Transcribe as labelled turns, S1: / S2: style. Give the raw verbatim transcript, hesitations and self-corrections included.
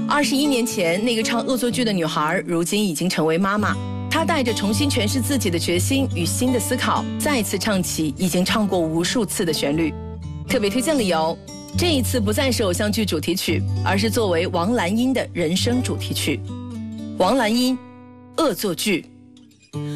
S1: 二十一年前，那个唱恶作剧的女孩，如今已经成为妈妈。她带着重新诠释自己的决心与新的思考，再次唱起已经唱过无数次的旋律。特别推荐理由，这一次不再是偶像剧主题曲，而是作为王蓝英的人生主题曲。王蓝英，恶作剧。